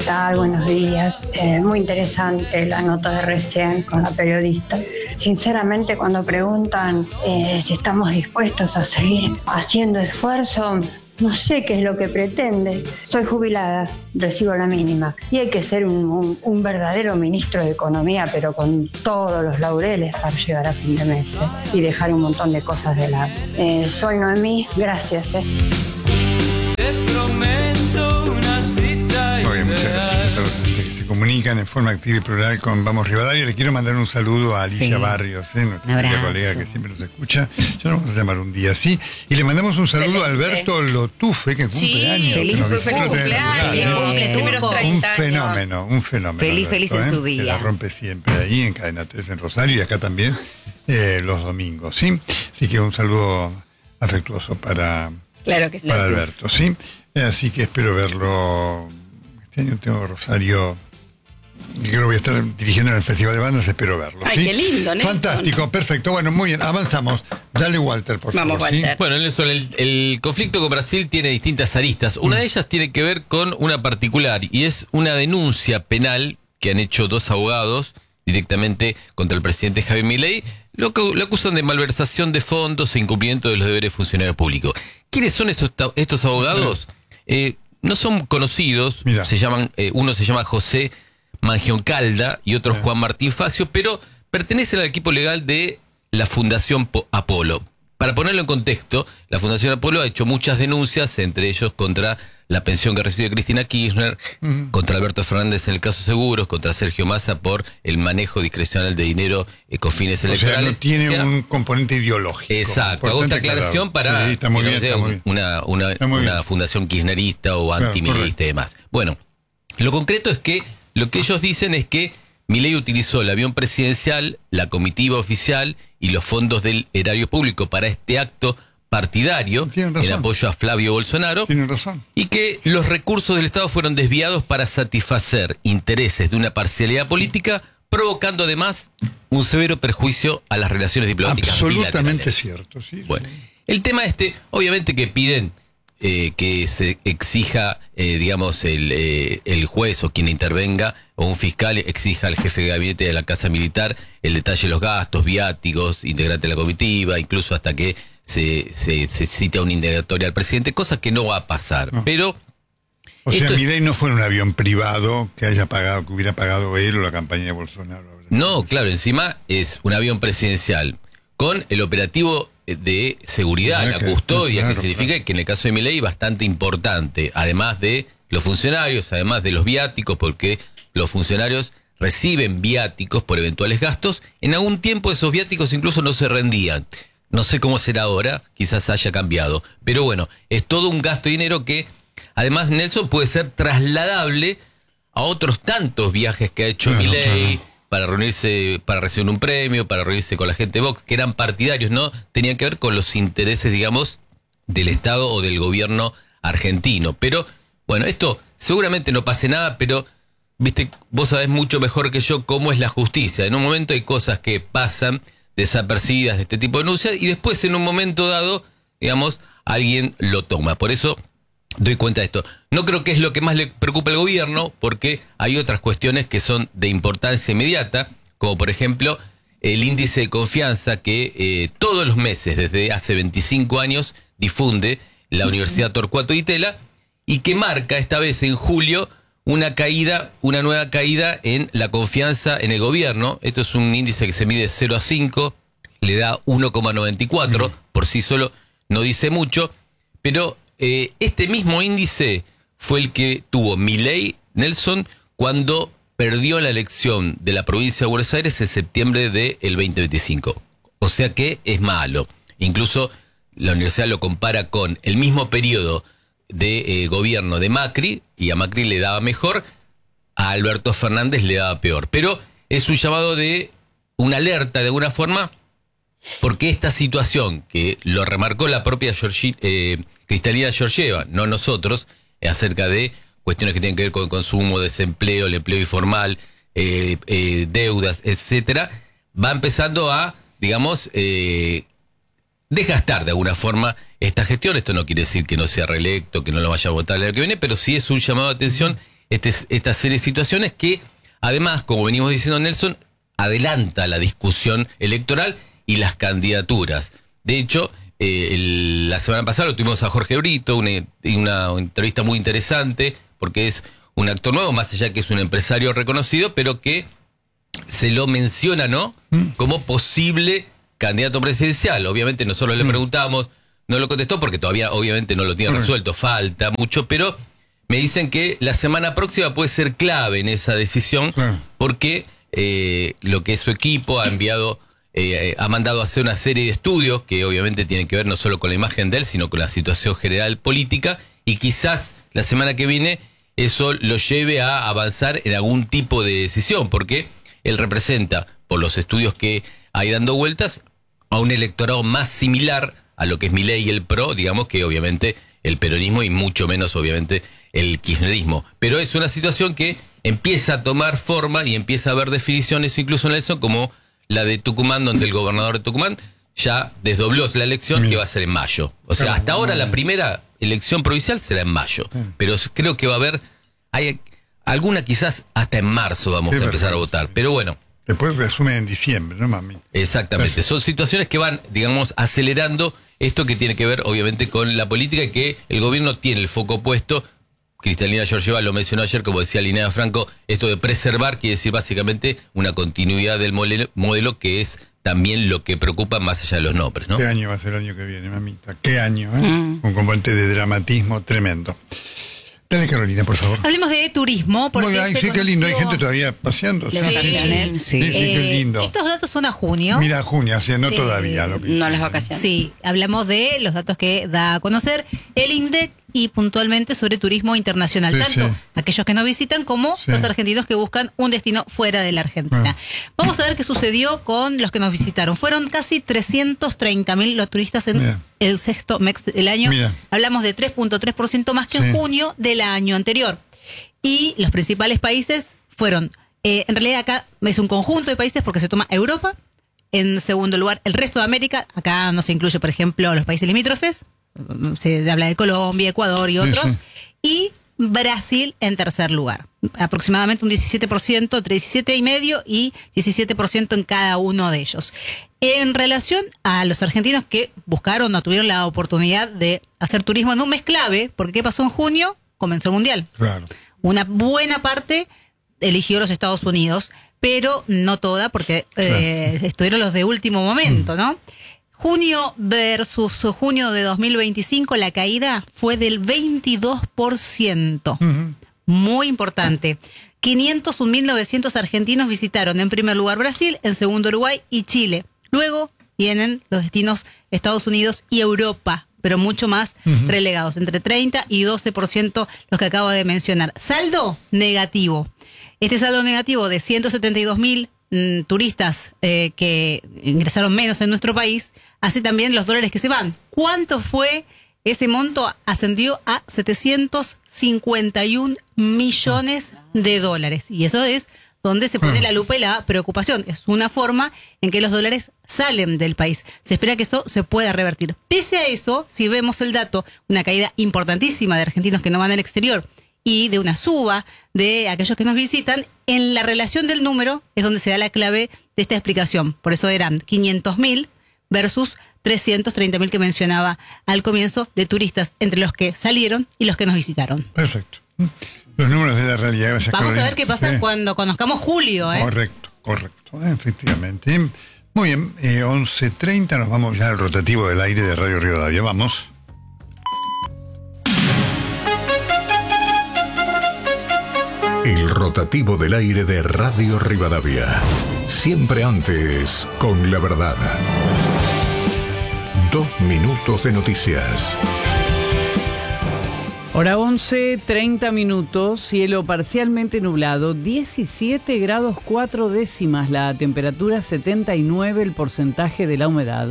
tal? Buenos días. Muy interesante la nota de recién con la periodista. Sinceramente, cuando preguntan si estamos dispuestos a seguir haciendo esfuerzo, no sé qué es lo que pretende. Soy jubilada, recibo la mínima. Y hay que ser un verdadero ministro de Economía, pero con todos los laureles para llegar a fin de mes y dejar un montón de cosas de lado. Soy Noemí, gracias. Te prometo una cita. Muy bien, muchas gracias a todos los que se comunican en forma activa y plural con Vamos Rivadavia. Le quiero mandar un saludo a Alicia Barrios, nuestra colega que siempre nos escucha. Ya nos vamos a llamar un día así. Y le mandamos un saludo a Alberto Lotufe, que cumple años. Feliz cumpleaños. Un fenómeno. Feliz en su día. Que la rompe siempre ahí en Cadena 3 en Rosario y acá también los domingos, ¿sí? Así que un saludo afectuoso para Alberto, ¿sí? Así que espero verlo. Este año tengo Rosario, creo que voy a estar dirigiendo en el Festival de Bandas, espero verlo. Ay, ¿sí? qué lindo, Nelson. Fantástico, perfecto. Bueno, muy bien, avanzamos. Dale, Walter, por favor. Walter. ¿sí? Bueno, Nelson, el conflicto con Brasil tiene distintas aristas. Una de ellas tiene que ver con una particular, y es una denuncia penal que han hecho dos abogados directamente contra el presidente Javier Milei. Lo acusan de malversación de fondos e incumplimiento de los deberes de funcionario público. ¿Quiénes son estos abogados? No son conocidos. Uno se llama José Mangioncalda y otro Juan Martín Facio, pero pertenecen al equipo legal de la Fundación Apolo. Para ponerlo en contexto, la Fundación Apolo ha hecho muchas denuncias, entre ellos contra la pensión que recibe Cristina Kirchner, contra Alberto Fernández en el caso Seguros, contra Sergio Massa por el manejo discrecional de dinero con fines electorales. O sea, no tiene un componente ideológico. Exacto, hago esta aclaración para una fundación kirchnerista o antimilista y demás. Bueno, lo concreto es que lo que ellos dicen es que Milei utilizó el avión presidencial, la comitiva oficial y los fondos del erario público para este acto partidario en apoyo a Flavio Bolsonaro. Tienen razón. Y que los recursos del Estado fueron desviados para satisfacer intereses de una parcialidad política, provocando además un severo perjuicio a las relaciones diplomáticas. Absolutamente cierto, sí. Bueno, el tema obviamente que piden que se exija, digamos, el juez o quien intervenga, o un fiscal exija al jefe de gabinete de la Casa Militar el detalle de los gastos, viáticos, integrante de la comitiva, incluso hasta que se cita una indagatoria al presidente, cosa que no va a pasar. No. Pero o sea, Milei no fue en un avión privado que hubiera pagado él o la campaña de Bolsonaro. No, claro, encima es un avión presidencial con el operativo de seguridad, la custodia, que significa que en el caso de Milei bastante importante, además de los funcionarios, además de los viáticos, porque los funcionarios reciben viáticos por eventuales gastos. En algún tiempo esos viáticos incluso no se rendían. No sé cómo será ahora, quizás haya cambiado. Pero bueno, es todo un gasto de dinero que, además, Nelson, puede ser trasladable a otros tantos viajes que ha hecho Milei, para reunirse, para recibir un premio, para reunirse con la gente de Vox, que eran partidarios, ¿no? Tenían que ver con los intereses, digamos, del Estado o del gobierno argentino. Pero, bueno, esto seguramente no pase nada, pero, viste, vos sabés mucho mejor que yo cómo es la justicia. En un momento hay cosas que pasan desapercibidas de este tipo de denuncias y después en un momento dado, digamos, alguien lo toma. Por eso doy cuenta de esto. No creo que es lo que más le preocupa al gobierno, porque hay otras cuestiones que son de importancia inmediata, como por ejemplo el índice de confianza que todos los meses, desde hace 25 años, difunde la Universidad Torcuato Di Tella, y que marca esta vez en julio una nueva caída en la confianza en el gobierno. Esto es un índice que se mide 0 a 5, le da 1,94, por sí solo no dice mucho, pero este mismo índice fue el que tuvo Milei, Nelson, cuando perdió la elección de la provincia de Buenos Aires en septiembre del 2025. O sea que es malo. Incluso la universidad lo compara con el mismo periodo de gobierno de Macri, y a Macri le daba mejor, a Alberto Fernández le daba peor. Pero es un llamado de una alerta de alguna forma, porque esta situación, que lo remarcó la propia Cristalina Georgieva, no nosotros, acerca de cuestiones que tienen que ver con el consumo, desempleo, el empleo informal, deudas, etcétera, va empezando a, digamos, desgastar de alguna forma esta gestión. Esto no quiere decir que no sea reelecto, que no lo vaya a votar el año que viene, pero sí es un llamado de atención esta serie de situaciones que, además, como venimos diciendo, Nelson, adelanta la discusión electoral y las candidaturas. De hecho, la semana pasada lo tuvimos a Jorge Brito, una entrevista muy interesante, porque es un actor nuevo, más allá que es un empresario reconocido, pero que se lo menciona, ¿no?, como posible candidato presidencial. Obviamente nosotros le preguntamos, no lo contestó porque todavía obviamente no lo tiene resuelto, falta mucho, pero me dicen que la semana próxima puede ser clave en esa decisión, porque lo que es su equipo ha mandado a hacer una serie de estudios que obviamente tienen que ver no solo con la imagen de él, sino con la situación general política, y quizás la semana que viene eso lo lleve a avanzar en algún tipo de decisión, porque él representa, por los estudios que hay dando vueltas, a un electorado más similar a lo que es Milei y el PRO, digamos, que obviamente el peronismo y mucho menos obviamente el kirchnerismo. Pero es una situación que empieza a tomar forma y empieza a haber definiciones, incluso en eso, como la de Tucumán, donde el gobernador de Tucumán ya desdobló la elección, que va a ser en mayo. O sea, hasta ahora la primera elección provincial será en mayo, pero creo que va a haber, hay alguna quizás hasta en marzo vamos a empezar a votar, pero bueno. Después resumen en diciembre, ¿no, mami? Exactamente, son situaciones que van, digamos, acelerando esto que tiene que ver obviamente con la política y que el gobierno tiene el foco puesto. Cristalina Georgieva lo mencionó ayer, como decía Linnea Franco, esto de preservar quiere decir básicamente una continuidad del modelo que es también lo que preocupa más allá de los nombres, ¿no? ¿Qué año va a ser el año que viene, mamita? ¿Qué año, eh? Un componente de dramatismo tremendo. Dale, Carolina, por favor. Hablemos de turismo. Porque sí, qué lindo, hay gente todavía paseando. Sí, qué lindo. Estos datos son a junio. Mira, junio, o sea, no todavía. No las vacaciones. Sí, hablamos de los datos que da a conocer el INDEC y puntualmente sobre turismo internacional, tanto aquellos que nos visitan como los argentinos que buscan un destino fuera de la Argentina. Vamos a ver qué sucedió con los que nos visitaron. Fueron casi 330.000 los turistas en el sexto mes del año. Hablamos de 3.3% más que en junio del año anterior. Y los principales países fueron, en realidad acá es un conjunto de países porque se toma Europa, en segundo lugar el resto de América, acá no se incluye por ejemplo los países limítrofes, se habla de Colombia, Ecuador y otros, y Brasil en tercer lugar. Aproximadamente un 17%, entre 17,5% y 17% en cada uno de ellos. En relación a los argentinos que buscaron o tuvieron la oportunidad de hacer turismo en un mes clave, porque ¿qué pasó en junio? Comenzó el Mundial. Claro. Una buena parte eligió los Estados Unidos, pero no toda, porque estuvieron los de último momento, ¿no? Junio versus junio de 2025, la caída fue del 22%. Muy importante. 501.900 argentinos visitaron en primer lugar Brasil, en segundo Uruguay y Chile. Luego vienen los destinos Estados Unidos y Europa, pero mucho más relegados, entre 30 y 12% los que acabo de mencionar. Saldo negativo. Este saldo negativo de 172.000 turistas que ingresaron menos en nuestro país, hace también los dólares que se van. ¿Cuánto fue ese monto? Ascendió a 751 millones de dólares. Y eso es donde se pone la lupa y la preocupación. Es una forma en que los dólares salen del país. Se espera que esto se pueda revertir. Pese a eso, si vemos el dato, una caída importantísima de argentinos que no van al exterior y de una suba de aquellos que nos visitan, en la relación del número es donde se da la clave de esta explicación. Por eso eran 500.000 versus 330.000 que mencionaba al comienzo de turistas, entre los que salieron y los que nos visitaron. Perfecto. Los números de la realidad. Gracias, Vamos Carolina. a ver qué pasa cuando conozcamos julio. Correcto, efectivamente. Muy bien, 11:30, nos vamos ya al rotativo del aire de Radio Rivadavia. Vamos. El rotativo del aire de Radio Rivadavia. Siempre antes, con la verdad. 2 minutos de noticias. Hora 11:30 minutos, cielo parcialmente nublado, 17 grados 4 décimas, la temperatura 79, el porcentaje de la humedad.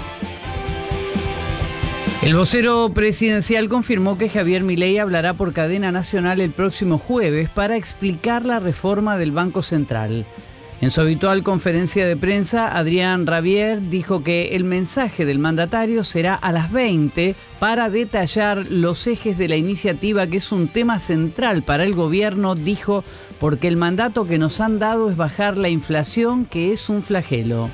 El vocero presidencial confirmó que Javier Milei hablará por cadena nacional el próximo jueves para explicar la reforma del Banco Central. En su habitual conferencia de prensa, Adrián Rabier dijo que el mensaje del mandatario será a las 20 para detallar los ejes de la iniciativa, que es un tema central para el gobierno, dijo, porque el mandato que nos han dado es bajar la inflación, que es un flagelo.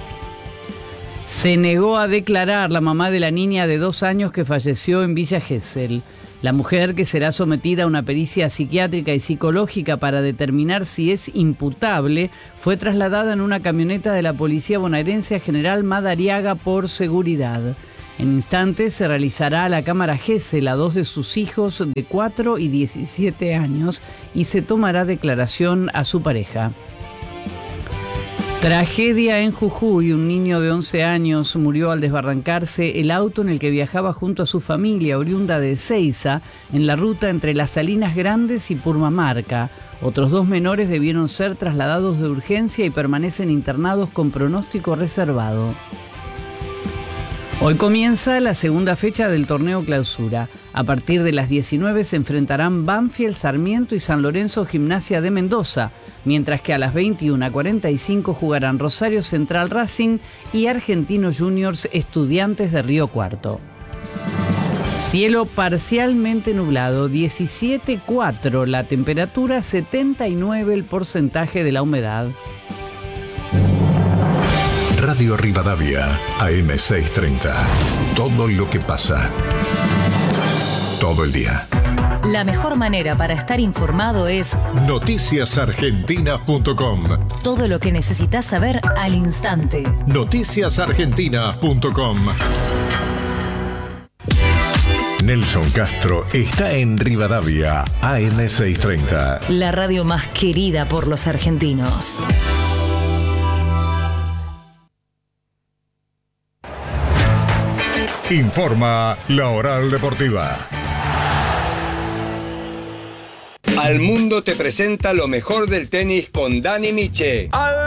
Se negó a declarar la mamá de la niña de 2 años que falleció en Villa Gesell. La mujer, que será sometida a una pericia psiquiátrica y psicológica para determinar si es imputable, fue trasladada en una camioneta de la policía bonaerense a General Madariaga por seguridad. En instantes se realizará la cámara Gesell a 2 de sus hijos de 4 y 17 años y se tomará declaración a su pareja. Tragedia en Jujuy. Un niño de 11 años murió al desbarrancarse el auto en el que viajaba junto a su familia, oriunda de Ezeiza, en la ruta entre Las Salinas Grandes y Purmamarca. Otros 2 menores debieron ser trasladados de urgencia y permanecen internados con pronóstico reservado. Hoy comienza la segunda fecha del torneo Clausura. A partir de las 19 se enfrentarán Banfield, Sarmiento y San Lorenzo Gimnasia de Mendoza, mientras que a las 21:45 jugarán Rosario Central Racing y Argentinos Juniors Estudiantes de Río Cuarto. Cielo parcialmente nublado, 17,4 la temperatura, 79 el porcentaje de la humedad. Radio Rivadavia, AM630. Todo lo que pasa. Todo el día. La mejor manera para estar informado es noticiasargentinas.com. Todo lo que necesitas saber al instante. Noticiasargentinas.com. Nelson Castro está en Rivadavia, AM630. La radio más querida por los argentinos. Informa La Oral Deportiva. Al Mundo te presenta lo mejor del tenis con Dani Miche.